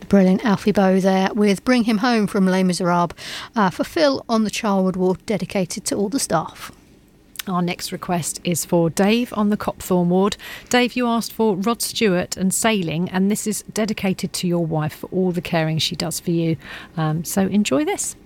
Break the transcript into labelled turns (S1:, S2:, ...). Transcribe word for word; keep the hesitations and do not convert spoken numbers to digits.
S1: Brilliant. Alfie Boe there with Bring Him Home from Les Miserables uh, for Phil on the Charwood ward, dedicated to all the staff.
S2: Our next request is for Dave on the Copthorne ward. Dave, you asked for Rod Stewart and Sailing, and this is dedicated to your wife for all the caring she does for you. Um, so enjoy this.